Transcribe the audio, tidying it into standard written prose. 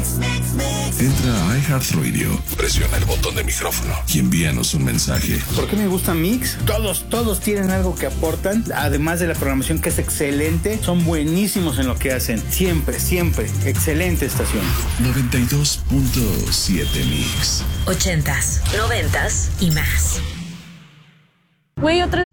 Entra a iHeartRadio, presiona el botón de micrófono y envíanos un mensaje. ¿Por qué me gusta Mix? Todos tienen algo que aportan, además de la programación que es excelente, son buenísimos en lo que hacen. Siempre, excelente estación. 92.7 Mix. 80s, 90s y más. Güey, otra